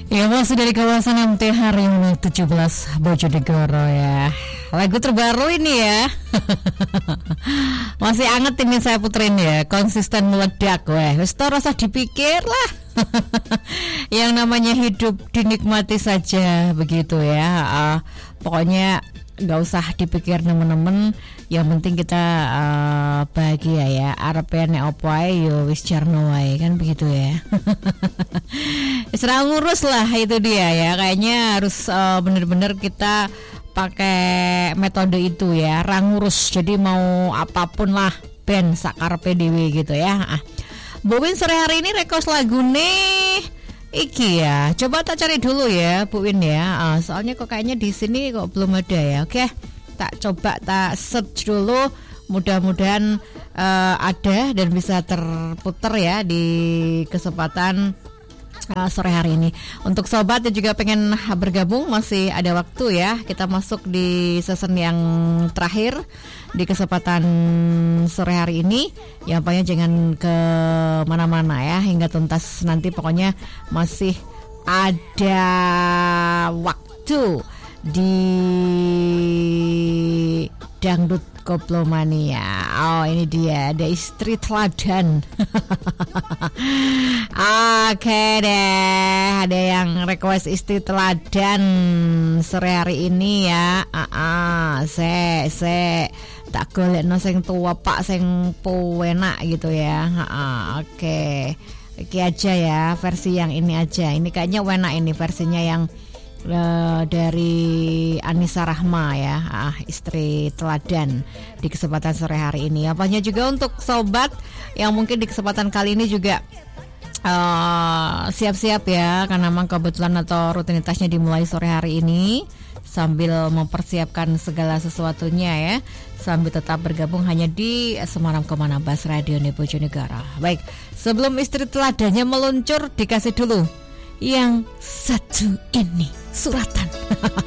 Ya, masih dari kawasan MT Haryono 17 Bojonegoro ya. Lagu terbaru ini ya. Masih anget ini saya puterin ya. Konsisten meledak weh. Wis to rasa dipikir lah. Yang namanya hidup dinikmati saja begitu ya. Pokoknya gak usah dipikir temen-temen. Yang penting kita bahagia ya. Arepe nek opo ae yo wis jarno wae kan begitu ya. Serang ngurus lah itu dia ya. Kayaknya harus bener-bener kita pakai metode itu ya. Rangurus. Jadi mau apapun lah ben sakarepe dhewe gitu ya. Bu Win sore hari ini request lagu nih iki ya. Coba tak cari dulu ya Bu Win ya. Soalnya kok kayaknya di sini kok belum ada ya. Oke. Tak coba tak search dulu, mudah-mudahan ada dan bisa terputar ya di kesempatan sore hari ini. Untuk sobat yang juga pengen bergabung masih ada waktu ya. Kita masuk di season yang terakhir di kesempatan sore hari ini. Ya pokoknya jangan ke mana-mana ya hingga tuntas nanti, pokoknya masih ada waktu di Dangdut Koplomania. Oh ini dia, ada istri teladan. Oke deh, ada yang request istri teladan sore hari ini ya. Se tak golekno sing tua pak sing penak gitu ya. Oke. Iki aja ya, versi yang ini aja. Ini kayaknya enak ini versinya yang dari Anissa Rahma ya, istri teladan di kesempatan sore hari ini. Apanya juga untuk sobat yang mungkin di kesempatan kali ini juga siap-siap ya, karena memang kebetulan atau rutinitasnya dimulai sore hari ini sambil mempersiapkan segala sesuatunya ya, sambil tetap bergabung hanya di Semarang Kemana Bas Radio Bojonegoro. Baik, sebelum istri teladannya meluncur, dikasih dulu yang satu ini, suratan.